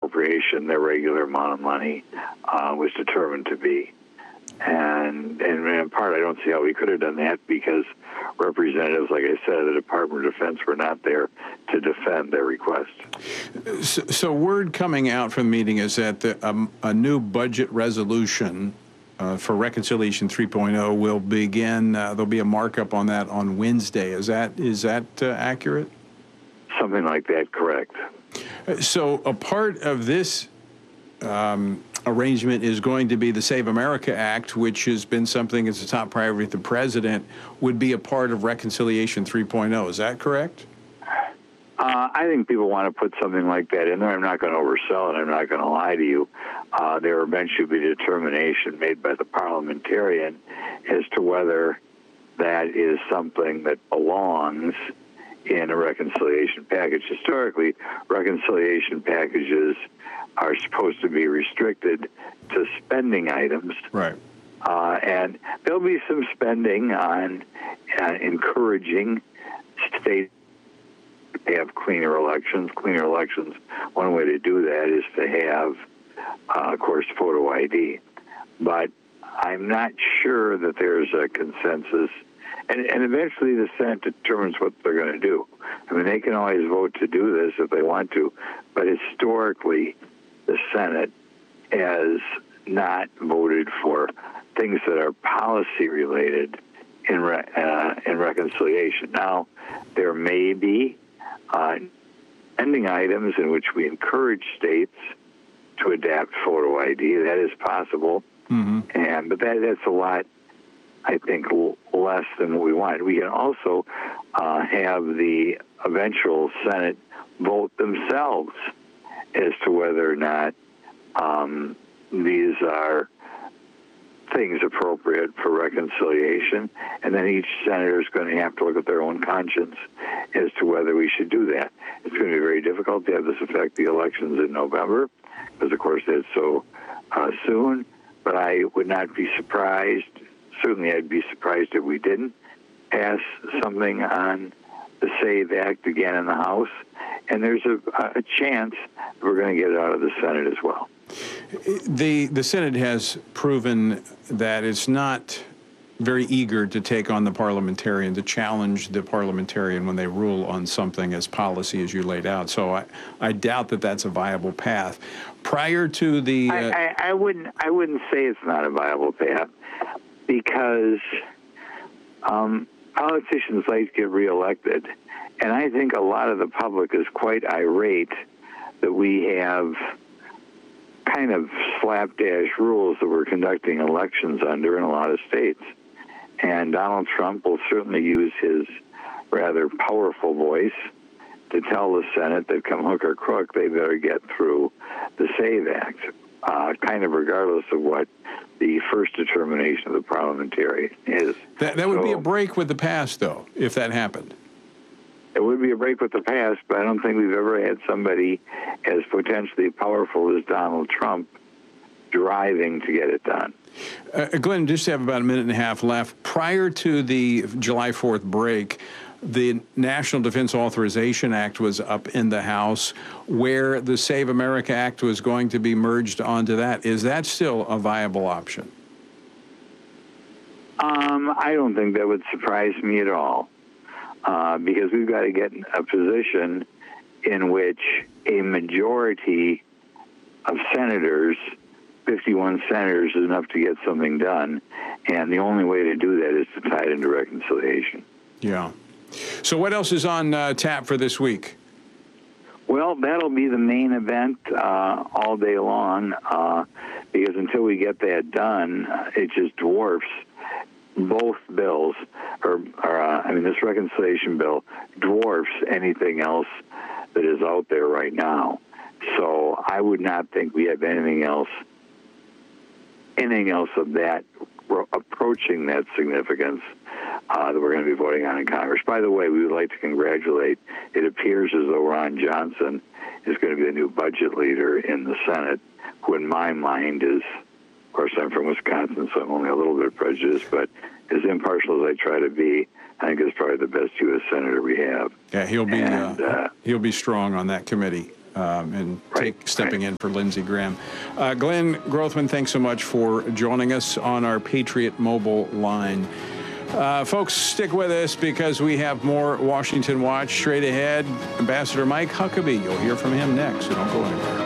appropriation, their regular amount of money, was determined to be. And in part, I don't see how we could have done that because representatives, like I said, of the Department of Defense were not there to defend their request. So word coming out from the meeting is that a new budget resolution for Reconciliation 3.0 will begin. There'll be a markup on that on Wednesday. Is that accurate? Something like that, correct. So a part of this arrangement is going to be the Save America Act, which has been something as a top priority of the president, would be a part of Reconciliation 3.0. Is that correct? I think people want to put something like that in there. I'm not going to oversell it. I'm not going to lie to you. There will eventually be a determination made by the parliamentarian as to whether that is something that belongs in a reconciliation package. Historically, reconciliation packages are supposed to be restricted to spending items. Right. And there'll be some spending on encouraging states to have cleaner elections. Cleaner elections, one way to do that is to have, of course, photo ID. But I'm not sure that there's a consensus. And eventually the Senate determines what they're going to do. I mean, they can always vote to do this if they want to, but historically, the Senate has not voted for things that are policy related in reconciliation. Now, there may be spending items in which we encourage states to adapt photo ID. That is possible, but that's a lot, I think, less than what we want. We can also have the eventual Senate vote themselves as to whether or not these are things appropriate for reconciliation, and then each senator is going to have to look at their own conscience as to whether we should do that. It's going to be very difficult to have this affect the elections in November, because, of course, that's so soon, but I would not be surprised. Certainly, I'd be surprised if we didn't pass something on the SAVE Act again in the House, and there's a chance we're going to get it out of the Senate as well. The Senate has proven that it's not very eager to take on the parliamentarian, to challenge the parliamentarian when they rule on something as policy as you laid out. So I doubt that that's a viable path. Prior to the... I wouldn't say it's not a viable path, because politicians like to get reelected, and I think a lot of the public is quite irate that we have kind of slapdash rules that we're conducting elections under in a lot of states. And Donald Trump will certainly use his rather powerful voice to tell the Senate that come hook or crook, they better get through the SAVE Act, kind of regardless of what the first determination of the parliamentarian is. That would be a break with the past, though, if that happened. It would be a break with the past, but I don't think we've ever had somebody as potentially powerful as Donald Trump driving to get it done. Glenn, just have about a minute and a half left. Prior to the July 4th break, the National Defense Authorization Act was up in the House, where the Save America Act was going to be merged onto that. Is that still a viable option? I don't think that would surprise me at all. Because we've got to get in a position in which a majority of senators, 51 senators, is enough to get something done. And the only way to do that is to tie it into reconciliation. Yeah. So what else is on tap for this week? Well, that'll be the main event all day long, because until we get that done, it just dwarfs both bills, this reconciliation bill dwarfs anything else that is out there right now. So I would not think we have anything else of that approaching that significance that we're going to be voting on in Congress. By the way, we would like to congratulate, it appears as though Ron Johnson is going to be the new budget leader in the Senate, who in my mind is, of course, I'm from Wisconsin, so I'm only a little bit prejudiced, but as impartial as I try to be, I think is probably the best U.S. Senator we have. Yeah, he'll be strong on that committee. and stepping in for Lindsey Graham. Glenn Grothman, thanks so much for joining us on our Patriot Mobile line. Folks, stick with us because we have more Washington Watch straight ahead. Ambassador Mike Huckabee, you'll hear from him next, so don't go anywhere.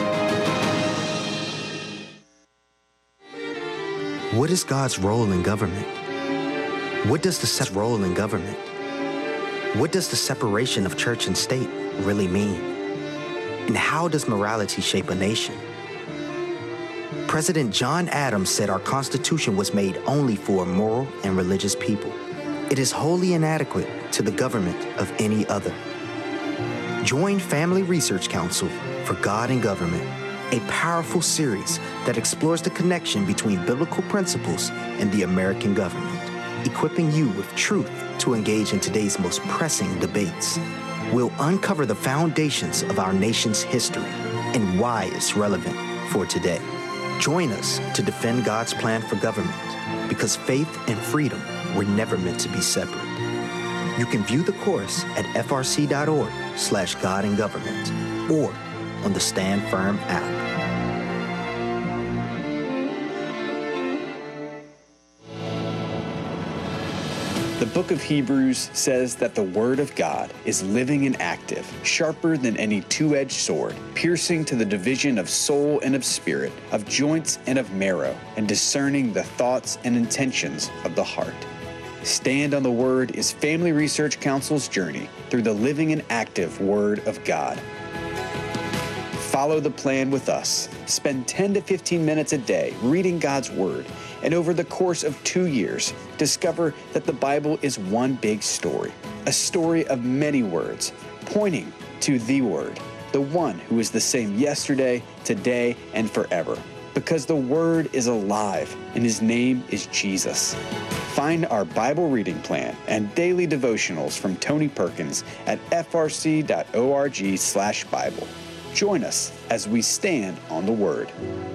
What is God's role in government? What does the role in government? What does the separation of church and state really mean? And how does morality shape a nation? President John Adams said our Constitution was made only for a moral and religious people. It is wholly inadequate to the government of any other. Join Family Research Council for God and Government, a powerful series that explores the connection between biblical principles and the American government, equipping you with truth to engage in today's most pressing debates. We'll uncover the foundations of our nation's history and why it's relevant for today. Join us to defend God's plan for government, because faith and freedom were never meant to be separate. You can view the course at frc.org/godandgovernment or on the Stand Firm app. The book of Hebrews says that the Word of God is living and active, sharper than any two-edged sword, piercing to the division of soul and of spirit, of joints and of marrow, and discerning the thoughts and intentions of the heart. Stand on the Word is Family Research Council's journey through the living and active Word of God. Follow the plan with us. Spend 10 to 15 minutes a day reading God's Word, and over the course of 2 years, discover that the Bible is one big story, a story of many words, pointing to the Word, the one who is the same yesterday, today, and forever. Because the Word is alive, and His name is Jesus. Find our Bible reading plan and daily devotionals from Tony Perkins at frc.org/Bible. Join us as we stand on the Word.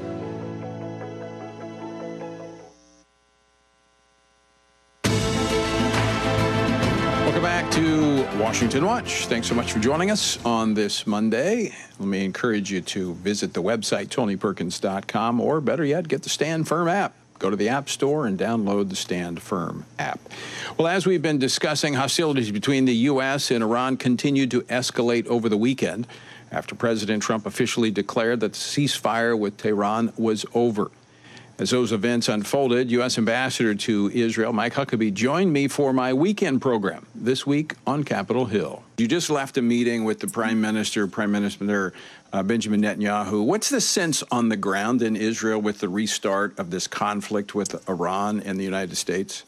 Back to Washington Watch. Thanks so much for joining us on this Monday. Let me encourage you to visit the website, TonyPerkins.com, or better yet, get the Stand Firm app. Go to the App Store and download the Stand Firm app. Well, as we've been discussing, hostilities between the U.S. and Iran continued to escalate over the weekend after President Trump officially declared that the ceasefire with Tehran was over. As those events unfolded, U.S. Ambassador to Israel, Mike Huckabee, joined me for my weekend program this week on Capitol Hill. You just left a meeting with the Prime Minister Benjamin Netanyahu. What's the sense on the ground in Israel with the restart of this conflict with Iran and the United States?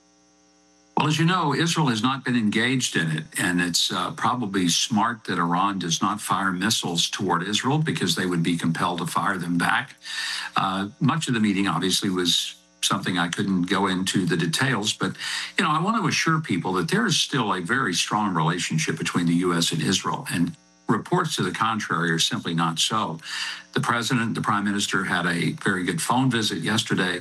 Well, as you know, Israel has not been engaged in it, and it's probably smart that Iran does not fire missiles toward Israel because they would be compelled to fire them back. Much of the meeting, obviously, was something I couldn't go into the details, but, I want to assure people that there is still a very strong relationship between the U.S. and Israel, and reports to the contrary are simply not so. The president, the prime minister had a very good phone visit yesterday.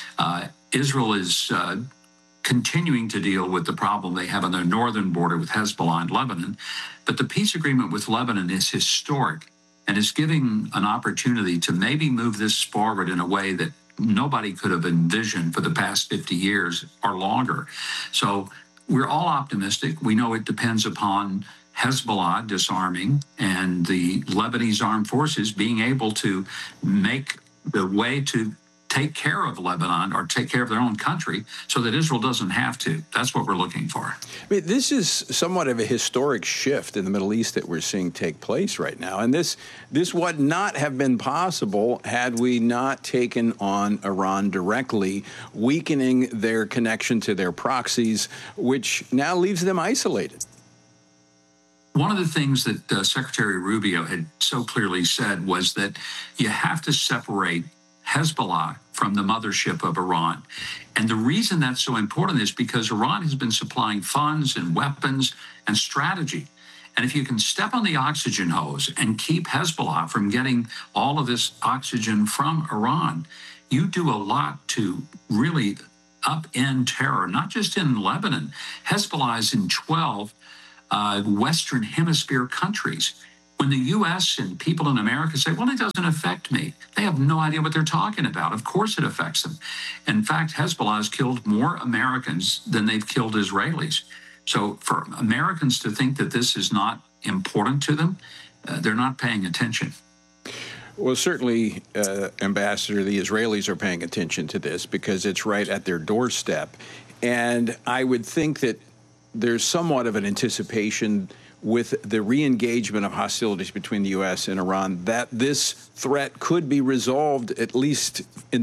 Israel is continuing to deal with the problem they have on their northern border with Hezbollah and Lebanon. But the peace agreement with Lebanon is historic and is giving an opportunity to maybe move this forward in a way that nobody could have envisioned for the past 50 years or longer. So we're all optimistic. We know it depends upon Hezbollah disarming and the Lebanese armed forces being able to make the way to take care of Lebanon or take care of their own country so that Israel doesn't have to. That's what we're looking for. I mean, this is somewhat of a historic shift in the Middle East that we're seeing take place right now. And this would not have been possible had we not taken on Iran directly, weakening their connection to their proxies, which now leaves them isolated. One of the things that Secretary Rubio had so clearly said was that you have to separate Hezbollah from the mothership of Iran. And the reason that's so important is because Iran has been supplying funds and weapons and strategy. And if you can step on the oxygen hose and keep Hezbollah from getting all of this oxygen from Iran, you do a lot to really upend terror, not just in Lebanon. Hezbollah is in 12 Western Hemisphere countries. When the U.S. and people in America say, well, it doesn't affect me, they have no idea what they're talking about. Of course it affects them. In fact, Hezbollah has killed more Americans than they've killed Israelis. So for Americans to think that this is not important to them, they're not paying attention. Well, certainly, Ambassador, the Israelis are paying attention to this because it's right at their doorstep. And I would think that there's somewhat of an anticipation with the re-engagement of hostilities between the U.S. and Iran that this threat could be resolved, at least in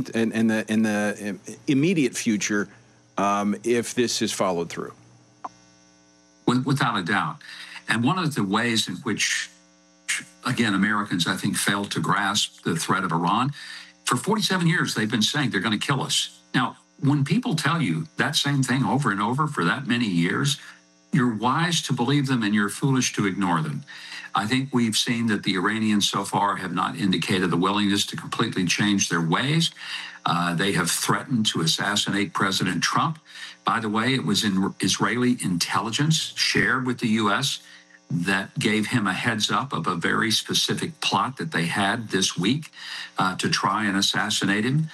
the immediate future, if this is followed through. Without a doubt. And one of the ways in which, again, Americans, I think, failed to grasp the threat of Iran, for 47 years, they've been saying they're going to kill us. Now, when people tell you that same thing over and over for that many years, you're wise to believe them and you're foolish to ignore them. I think we've seen that the Iranians so far have not indicated the willingness to completely change their ways. They have threatened to assassinate President Trump. By the way, it was in Israeli intelligence shared with the U.S. that gave him a heads up of a very specific plot that they had this week to try and assassinate him.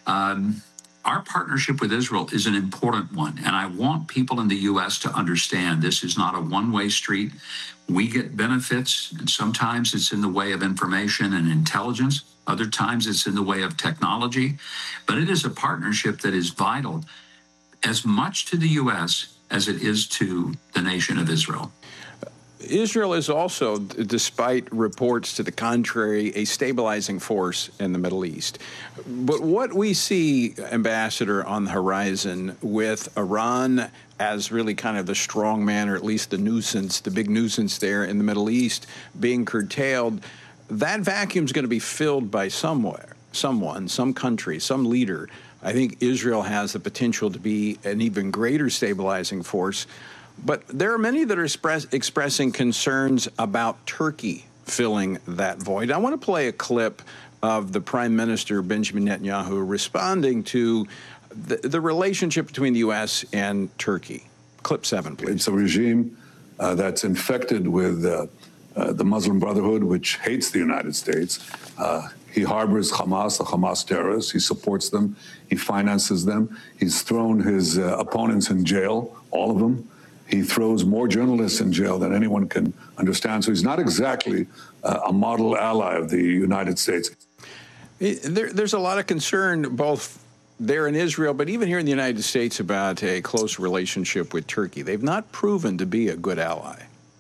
Our partnership with Israel is an important one, and I want people in the U.S. to understand this is not a one-way street. We get benefits, and sometimes it's in the way of information and intelligence. Other times it's in the way of technology. But it is a partnership that is vital as much to the U.S. as it is to the nation of Israel. Israel is also, despite reports to the contrary, a stabilizing force in the Middle East. But what we see, Ambassador, on the horizon with Iran as really kind of the strong man, or at least the nuisance, the big nuisance there in the Middle East being curtailed, that vacuum is going to be filled by someone, some country, some leader. I think Israel has the potential to be an even greater stabilizing force. But there are many that are expressing concerns about Turkey filling that void. I want to play a clip of the Prime Minister, Benjamin Netanyahu, responding to the relationship between the U.S. and Turkey. Clip 7, please. It's a regime that's infected with the Muslim Brotherhood, which hates the United States. He harbors Hamas, the Hamas terrorists. He supports them. He finances them. He's thrown his opponents in jail, all of them. He throws more journalists in jail than anyone can understand. So he's not exactly a model ally of the United States. There's a lot of concern both there in Israel, but even here in the United States about a close relationship with Turkey. They've not proven to be a good ally.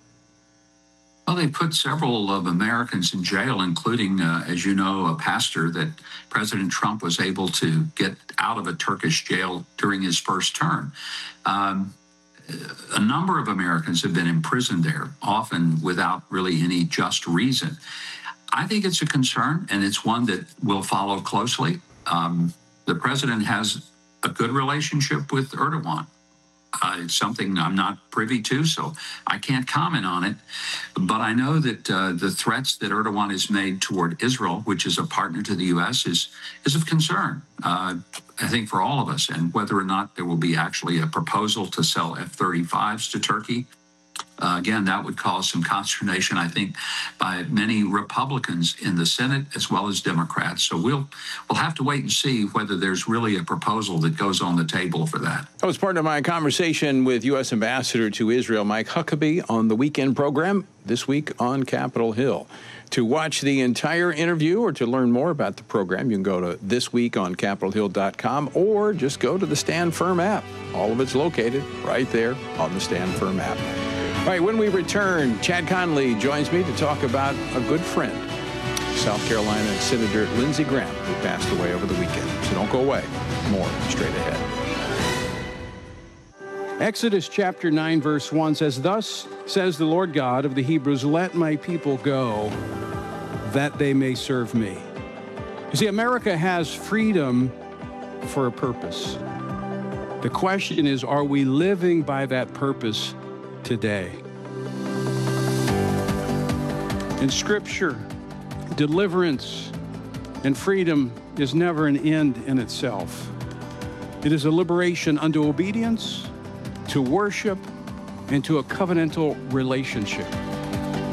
Well, they put several of Americans in jail, including, as you know, a pastor that President Trump was able to get out of a Turkish jail during his first term. A number of Americans have been imprisoned there, often without really any just reason. I think it's a concern, and it's one that we'll follow closely. The president has a good relationship with Erdogan. It's something I'm not privy to, so I can't comment on it. But I know that the threats that Erdogan has made toward Israel, which is a partner to the U.S., is of concern, I think, for all of us. And whether or not there will be actually a proposal to sell F-35s to Turkey, again, that would cause some consternation, I think, by many Republicans in the Senate as well as Democrats. So we'll have to wait and see whether there's really a proposal that goes on the table for that. That was part of my conversation with U.S. Ambassador to Israel, Mike Huckabee, on the weekend program this week on Capitol Hill. To watch the entire interview or to learn more about the program, you can go to thisweekoncapitolhill.com or just go to the Stand Firm app. All of it's located right there on the Stand Firm app. All right, when we return, Chad Conley joins me to talk about a good friend, South Carolina Senator Lindsey Graham, who passed away over the weekend. So don't go away. More straight ahead. Exodus chapter 9, verse 1 says, "Thus says the Lord God of the Hebrews, let my people go, that they may serve me." You see, America has freedom for a purpose. The question is, are we living by that purpose today? In Scripture, deliverance and freedom is never an end in itself. It is a liberation unto obedience, to worship, and to a covenantal relationship.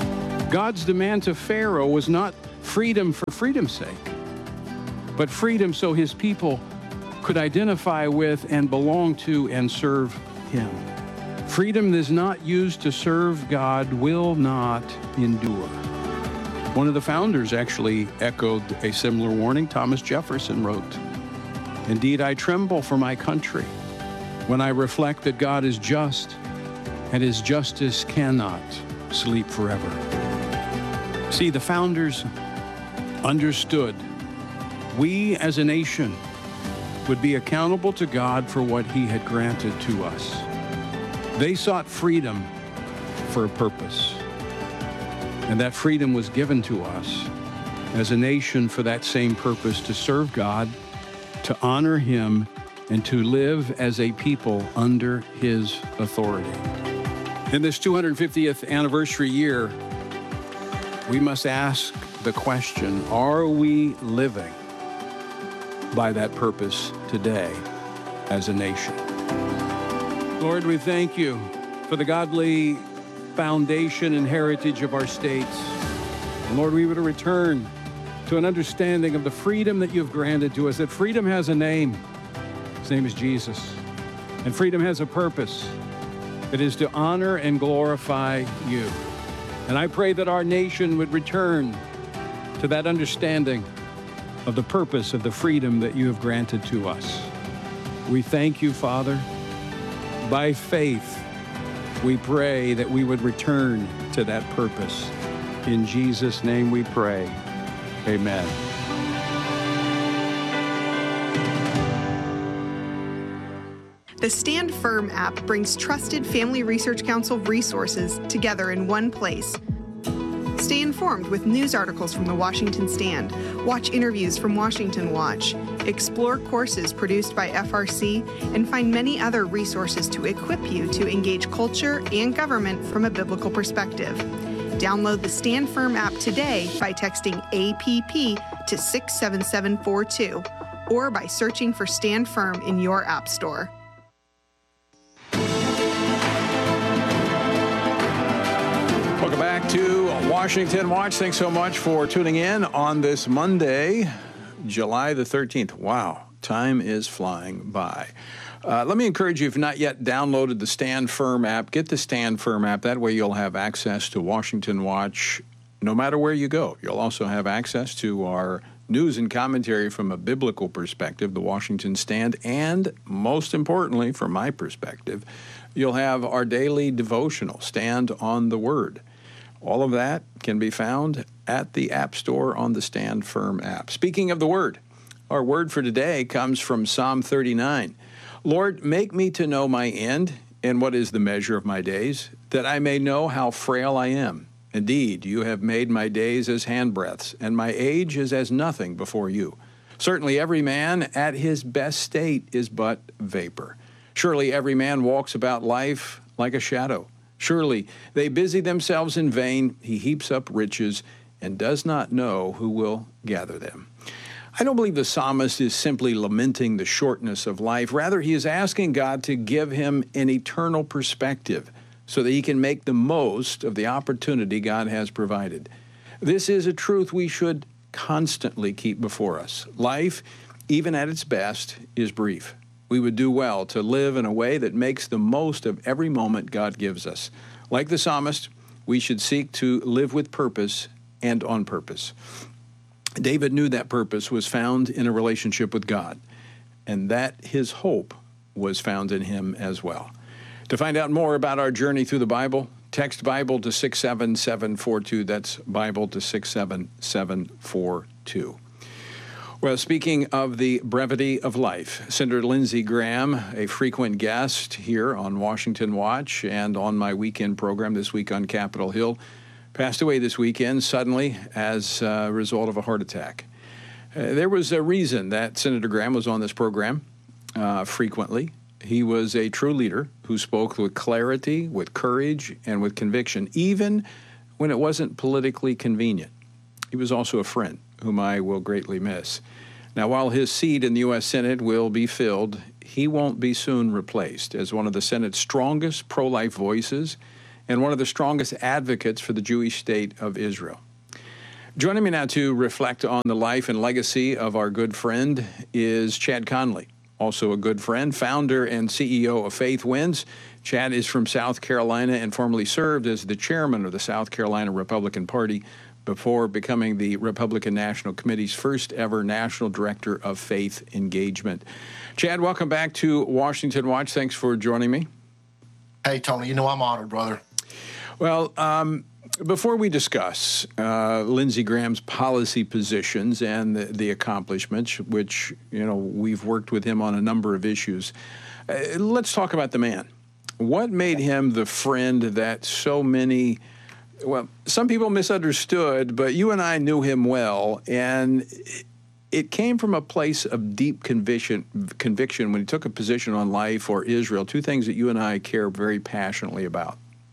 God's demand to Pharaoh was not freedom for freedom's sake, but freedom so his people could identify with and belong to and serve him. Freedom that is not used to serve God will not endure. One of the founders actually echoed a similar warning. Thomas Jefferson wrote, "Indeed, I tremble for my country when I reflect that God is just and his justice cannot sleep forever." See, the founders understood we as a nation would be accountable to God for what he had granted to us. They sought freedom for a purpose, and that freedom was given to us as a nation for that same purpose, to serve God, to honor him, and to live as a people under his authority. In this 250th anniversary year, we must ask the question, are we living by that purpose today as a nation? Lord, we thank you for the godly foundation and heritage of our states. And Lord, we would return to an understanding of the freedom that you've granted to us, that freedom has a name. His name is Jesus. And freedom has a purpose. It is to honor and glorify you. And I pray that our nation would return to that understanding of the purpose of the freedom that you have granted to us. We thank you, Father. By faith, we pray that we would return to that purpose. In Jesus' name we pray. Amen. The Stand Firm app brings trusted Family Research Council resources together in one place. Stay informed with news articles from the Washington Stand, watch interviews from Washington Watch, explore courses produced by FRC, and find many other resources to equip you to engage culture and government from a biblical perspective. Download the Stand Firm app today by texting APP to 67742 or by searching for Stand Firm in your app store. Welcome back to Washington Watch. Thanks so much for tuning in on this Monday, July the 13th. Wow, time is flying by. Let me encourage you, if you've not yet downloaded the Stand Firm app, get the Stand Firm app. That way you'll have access to Washington Watch no matter where you go. You'll also have access to our news and commentary from a biblical perspective, the Washington Stand, and most importantly, from my perspective, you'll have our daily devotional, Stand on the Word. All of that can be found at the App Store on the Stand Firm app. Speaking of the Word, our word for today comes from Psalm 39. Lord, make me to know my end and what is the measure of my days, that I may know how frail I am. Indeed, you have made my days as handbreadths, and my age is as nothing before you. Certainly every man at his best state is but vapor. Surely every man walks about life like a shadow. Surely they busy themselves in vain. He heaps up riches and does not know who will gather them. I don't believe the psalmist is simply lamenting the shortness of life. Rather, he is asking God to give him an eternal perspective so that he can make the most of the opportunity God has provided. This is a truth we should constantly keep before us. Life, even at its best, is brief. We would do well to live in a way that makes the most of every moment God gives us. Like the psalmist, we should seek to live with purpose and on purpose. David knew that purpose was found in a relationship with God, and that his hope was found in him as well. To find out more about our journey through the Bible, text Bible to 67742. That's Bible to 67742. Well, speaking of the brevity of life, Senator Lindsey Graham, a frequent guest here on Washington Watch and on my weekend program this week on Capitol Hill, passed away this weekend suddenly as a result of a heart attack. There was a reason that Senator Graham was on this program frequently. He was a true leader who spoke with clarity, with courage, and with conviction, even when it wasn't politically convenient. He was also a friend whom I will greatly miss. Now, while his seat in the U.S. Senate will be filled, he won't be soon replaced as one of the Senate's strongest pro-life voices and one of the strongest advocates for the Jewish state of Israel. Joining me now to reflect on the life and legacy of our good friend is Chad Conley, also a good friend, founder and CEO of Faith Wins. Chad is from South Carolina and formerly served as the chairman of the South Carolina Republican Party before becoming the Republican National Committee's first ever national director of faith engagement. Chad, welcome back to Washington Watch. Thanks for joining me. Hey, Tony, I'm honored, brother. Well, before we discuss Lindsey Graham's policy positions and the accomplishments, which, we've worked with him on a number of issues, let's talk about the man. What made him the friend that so many, some people misunderstood, but you and I knew him well, and it came from a place of deep conviction when he took a position on life or Israel, two things that you and I care very passionately about.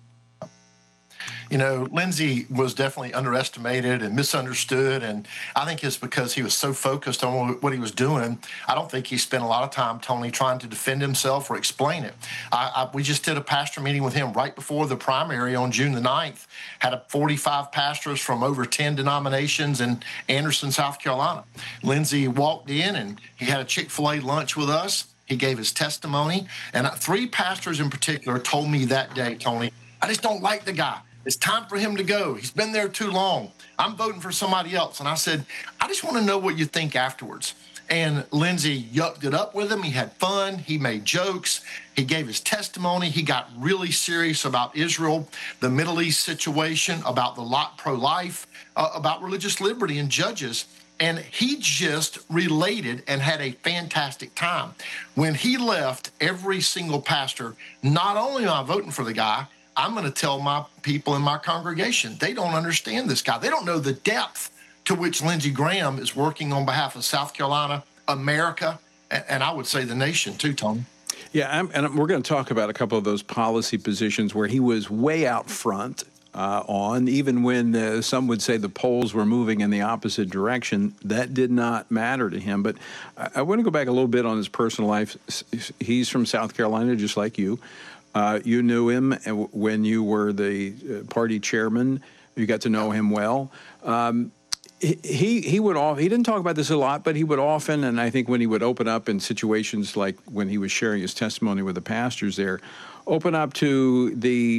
Lindsey was definitely underestimated and misunderstood, and I think it's because he was so focused on what he was doing. I don't think he spent a lot of time, Tony, trying to defend himself or explain it. We just did a pastor meeting with him right before the primary on June the 9th, had 45 pastors from over 10 denominations in Anderson, South Carolina. Lindsey walked in, and he had a Chick-fil-A lunch with us. He gave his testimony, and 3 pastors in particular told me that day, Tony, I just don't like the guy. It's time for him to go. He's been there too long. I'm voting for somebody else. And I said, I just want to know what you think afterwards. And Lindsey yucked it up with him. He had fun. He made jokes. He gave his testimony. He got really serious about Israel, the Middle East situation, about the pro-life, about religious liberty and judges. And he just related and had a fantastic time. When he left, every single pastor, not only am I voting for the guy, I'm going to tell my people in my congregation, they don't understand this guy. They don't know the depth to which Lindsey Graham is working on behalf of South Carolina, America, and I would say the nation too, Tony. Yeah, and we're going to talk about a couple of those policy positions where he was way out front on, even when some would say the polls were moving in the opposite direction. That did not matter to him. But I want to go back a little bit on his personal life. He's from South Carolina, just like you. You knew him when you were the party chairman. You got to know him well. He didn't talk about this a lot, but he would often, and I think when he would open up in situations like when he was sharing his testimony with the pastors there, open up to the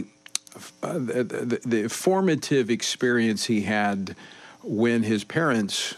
formative experience he had when his parents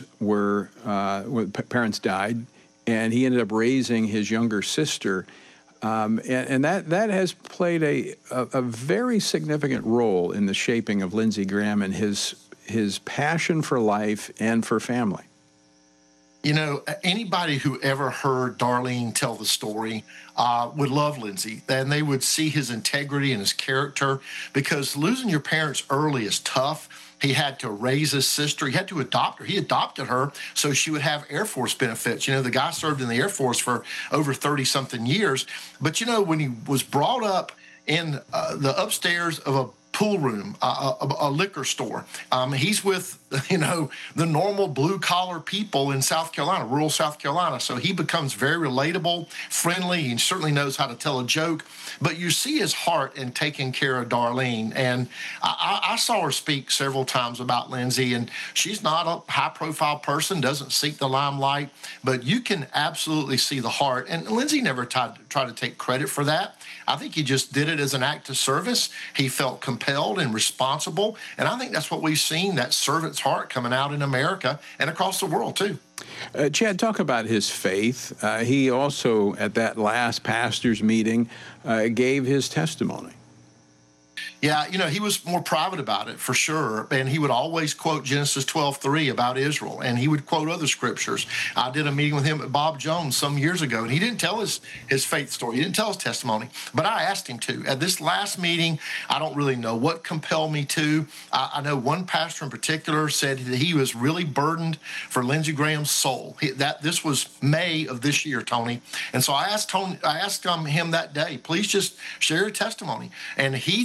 died, and he ended up raising his younger sister. And that has played a very significant role in the shaping of Lindsey Graham and his passion for life and for family. Anybody who ever heard Darlene tell the story would love Lindsey, and they would see his integrity and his character, because losing your parents early is tough. He had to raise his sister. He had to adopt her. He adopted her so she would have Air Force benefits. The guy served in the Air Force for over 30-something years. But, when he was brought up in the upstairs of a pool room, a liquor store, he's with, the normal blue-collar people in South Carolina, rural South Carolina. So he becomes very relatable, friendly. He certainly knows how to tell a joke. But you see his heart in taking care of Darlene. And I saw her speak several times about Lindsey, and she's not a high-profile person, doesn't seek the limelight, but you can absolutely see the heart. And Lindsey never tried to take credit for that. I think he just did it as an act of service. He felt compelled and responsible. And I think that's what we've seen, that servant's heart coming out in America and across the world, too. Chad, talk about his faith. He also, at that last pastors' meeting, gave his testimony. Yeah, he was more private about it, for sure. And he would always quote Genesis 12:3 about Israel, and he would quote other scriptures. I did a meeting with him at Bob Jones some years ago, and he didn't tell his faith story. He didn't tell his testimony, but I asked him to. At this last meeting, I don't really know what compelled me to. I know one pastor in particular said that he was really burdened for Lindsey Graham's soul. This was May of this year, Tony. And so I asked him that day, please just share your testimony. And he told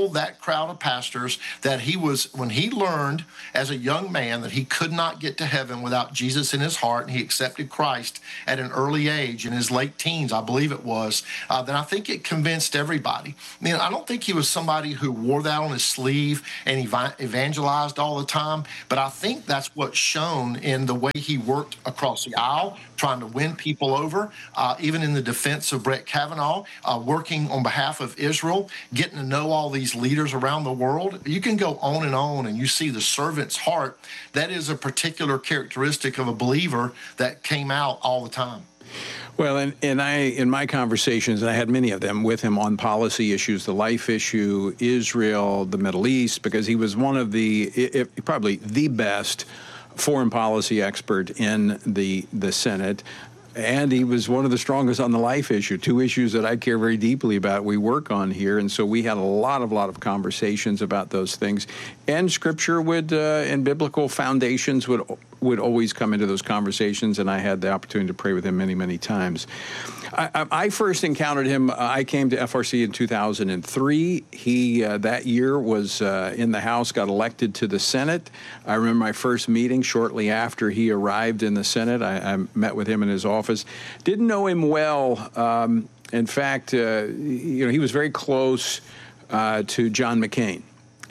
told that crowd of pastors that when he learned as a young man that he could not get to heaven without Jesus in his heart, and he accepted Christ at an early age, in his late teens, I believe it was, then I think it convinced everybody. I don't think he was somebody who wore that on his sleeve and evangelized all the time, but I think that's what's shown in the way he worked across the aisle, trying to win people over, even in the defense of Brett Kavanaugh, working on behalf of Israel, getting to know all these leaders around the world. You can go on, and you see the servant's heart. That is a particular characteristic of a believer that came out all the time. Well, and I, in my conversations, I had many of them with him on policy issues, the life issue, Israel, the Middle East, because he was one of probably the best foreign policy expert in the Senate. And he was one of the strongest on the life issue, two issues that I care very deeply about, we work on here. And so we had a lot of conversations about those things. And Scripture and biblical foundations would always come into those conversations. And I had the opportunity to pray with him many, many times. I first encountered him, I came to FRC in 2003. He, that year, was in the House, got elected to the Senate. I remember my first meeting shortly after he arrived in the Senate. I met with him in his office. Didn't know him well. In fact, he was very close to John McCain.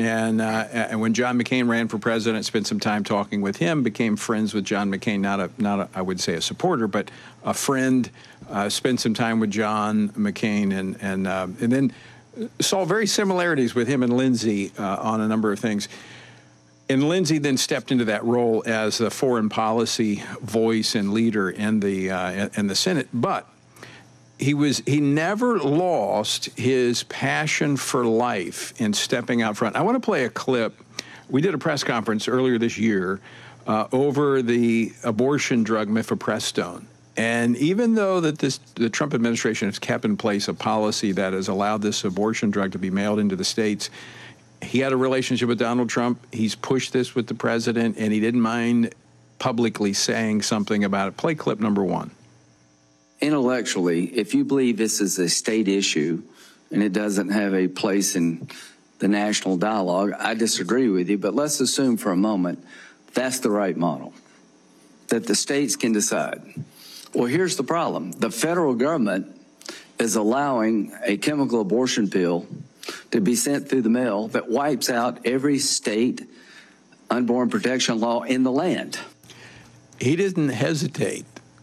And when John McCain ran for president, spent some time talking with him, became friends with John McCain, not a I would say a supporter, but a friend, spent some time with John McCain, and then saw very similarities with him and Lindsey on a number of things. And Lindsey then stepped into that role as the foreign policy voice and leader in the Senate, but he never lost his passion for life in stepping out front. I want to play a clip. We did a press conference earlier this year over the abortion drug mifepristone. And even though the Trump administration has kept in place a policy that has allowed this abortion drug to be mailed into the states, he had a relationship with Donald Trump. He's pushed this with the president, and he didn't mind publicly saying something about it. Play clip number 1. Intellectually, if you believe this is a state issue and it doesn't have a place in the national dialogue, I disagree with you, but let's assume for a moment that's the right model, that the states can decide. Well, here's the problem. The federal government is allowing a chemical abortion pill to be sent through the mail that wipes out every state unborn protection law in the land. He didn't hesitate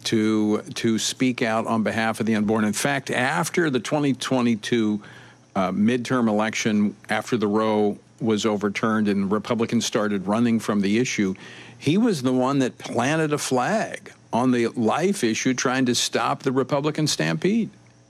to speak out on behalf of the unborn. In fact, after the 2022 midterm election, after the Roe was overturned and Republicans started running from the issue, he was the one that planted a flag on the life issue, trying to stop the Republican stampede.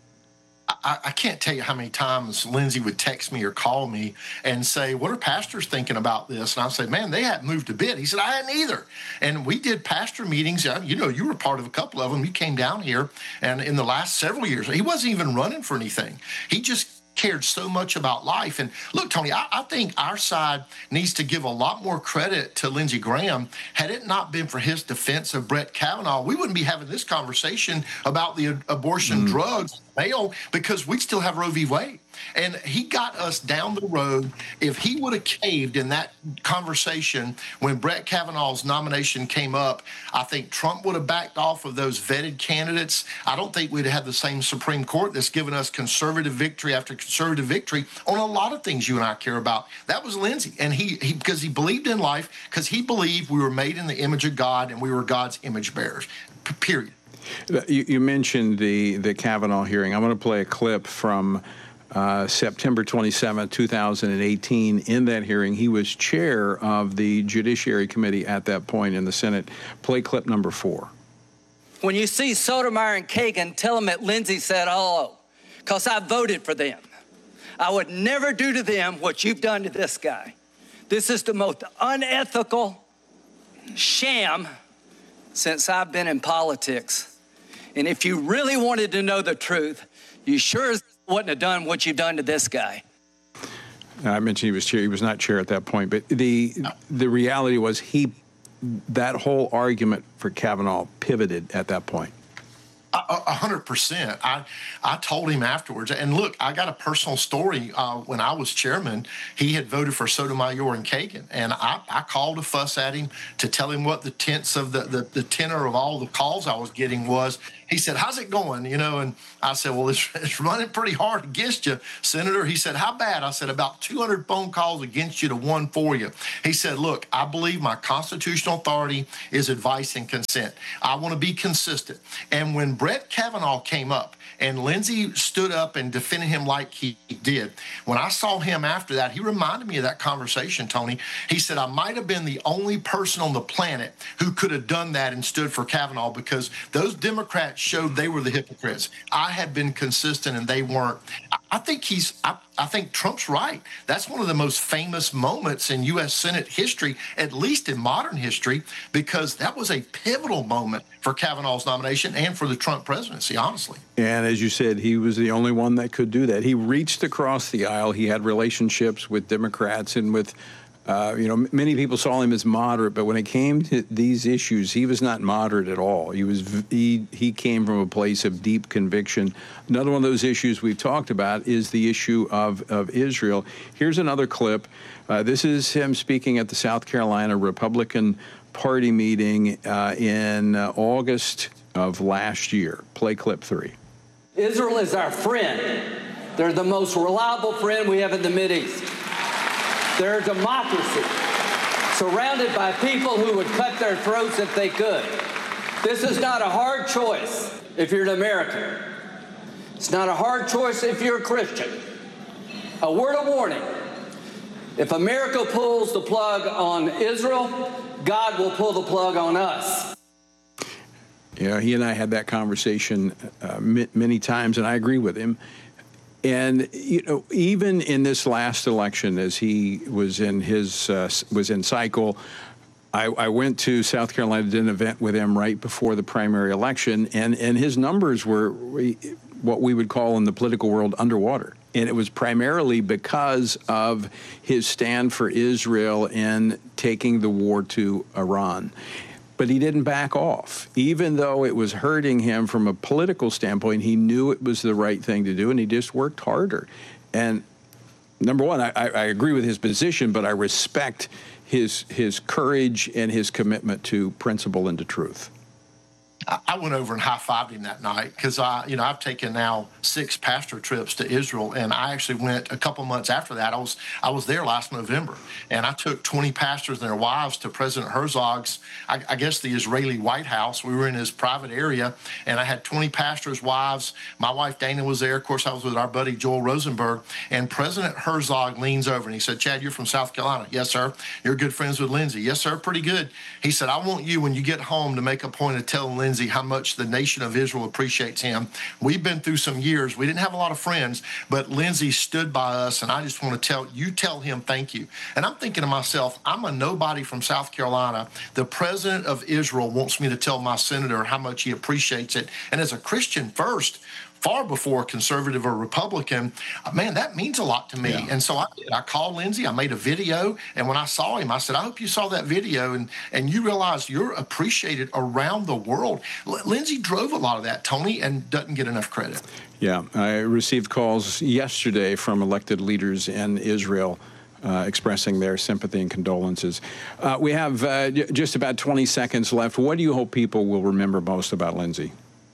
I can't tell you how many times Lindsey would text me or call me and say, what are pastors thinking about this? And I'd say, man, they hadn't moved a bit. He said, I hadn't either. And we did pastor meetings. You were part of a couple of them. You came down here, and in the last several years, he wasn't even running for anything. He just cared so much about life. And look, Tony, I think our side needs to give a lot more credit to Lindsey Graham. Had it not been for his defense of Brett Kavanaugh, we wouldn't be having this conversation about the abortion drugs mail, because we still have Roe v. Wade. And he got us down the road. If he would have caved in that conversation when Brett Kavanaugh's nomination came up, I think Trump would have backed off of those vetted candidates. I don't think we'd have had the same Supreme Court that's given us conservative victory after conservative victory on a lot of things you and I care about. That was Lindsey. And he because he believed in life, because he believed we were made in the image of God and we were God's image bearers, period. You mentioned the Kavanaugh hearing. I'm going to play a clip from September 27, 2018. In that hearing, he was chair of the Judiciary Committee at that point in the Senate. Play clip number 4. When you see Sotomayor and Kagan, tell them that Lindsey said hello, because I voted for them. I would never do to them what you've done to this guy. This is the most unethical sham since I've been in politics. And if you really wanted to know the truth, you sure wouldn't have done what you've done to this guy. I mentioned he was chair. He was not chair at that point. But the reality was that whole argument for Kavanaugh pivoted at that point. 100%. I told him afterwards, and look, I got a personal story. When I was chairman, he had voted for Sotomayor and Kagan, and I called to fuss at him to tell him what the tenor of all the calls I was getting was. He said, "How's it going?" And I said, "Well, it's running pretty hard against you, Senator." He said, "How bad?" I said, "About 200 phone calls against you to 1 for you." He said, "Look, I believe my constitutional authority is advice and consent. I want to be consistent." And when Brett Kavanaugh came up and Lindsey stood up and defended him like he did, when I saw him after that, he reminded me of that conversation, Tony. He said, "I might have been the only person on the planet who could have done that and stood for Kavanaugh, because those Democrats showed they were the hypocrites. I had been consistent and they weren't." I think Trump's right. That's one of the most famous moments in U.S. Senate history, at least in modern history, because that was a pivotal moment for Kavanaugh's nomination and for the Trump presidency, honestly. And as you said, he was the only one that could do that. He reached across the aisle. He had relationships with Democrats and with many people saw him as moderate, but when it came to these issues, he was not moderate at all. He came from a place of deep conviction. Another one of those issues we've talked about is the issue of Israel. Here's another clip. This is him speaking at the South Carolina Republican Party meeting in August of last year. Play clip 3. Israel is our friend. They're the most reliable friend we have in the Mideast. They're a democracy surrounded by people who would cut their throats if they could. This is not a hard choice if you're an American. It's not a hard choice if you're a Christian. A word of warning: if America pulls the plug on Israel, God will pull the plug on us. He and I had that conversation many times, and I agree with him. And even in this last election, as he was in cycle, I went to South Carolina, did an event with him right before the primary election, and his numbers were what we would call in the political world underwater. And it was primarily because of his stand for Israel and taking the war to Iran. But he didn't back off. Even though it was hurting him from a political standpoint, he knew it was the right thing to do, and he just worked harder. And number one, I agree with his position, but I respect his courage and his commitment to principle and to truth. I went over and high-fived him that night because I've taken now 6 pastor trips to Israel, and I actually went a couple months after that. I was there last November, and I took 20 pastors and their wives to President Herzog's, I guess the Israeli White House. We were in his private area, and I had 20 pastors' wives. My wife Dana was there. Of course, I was with our buddy Joel Rosenberg, and President Herzog leans over and he said, "Chad, you're from South Carolina." "Yes, sir." "You're good friends with Lindsey." "Yes, sir." "Pretty good." He said, "I want you, when you get home, to make a point of telling Lindsey how much the nation of Israel appreciates him. We've been through some years. We didn't have a lot of friends, but Lindsey stood by us, and I just want to tell him thank you." And I'm thinking to myself, I'm a nobody from South Carolina. The president of Israel wants me to tell my senator how much he appreciates it. And as a Christian first, far before a conservative or Republican, man, that means a lot to me. Yeah. And so I called Lindsey, I made a video, and when I saw him, I said, "I hope you saw that video and you realize you're appreciated around the world." Lindsey drove a lot of that, Tony, and doesn't get enough credit. Yeah, I received calls yesterday from elected leaders in Israel expressing their sympathy and condolences. We have just about 20 seconds left. What do you hope people will remember most about Lindsey?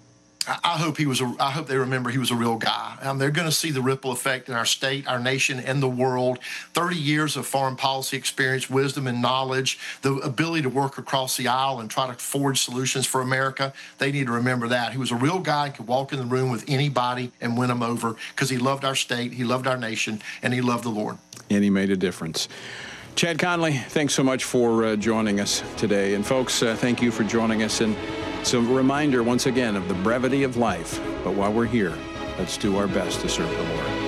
I hope they remember he was a real guy. They're going to see the ripple effect in our state, our nation, and the world. 30 years of foreign policy experience, wisdom, and knowledge, the ability to work across the aisle and try to forge solutions for America. They need to remember that. He was a real guy, could walk in the room with anybody and win them over because he loved our state, he loved our nation, and he loved the Lord. And he made a difference. Chad Conley, thanks so much for joining us today. And folks, thank you for joining us. And it's a reminder, once again, of the brevity of life. But while we're here, let's do our best to serve the Lord.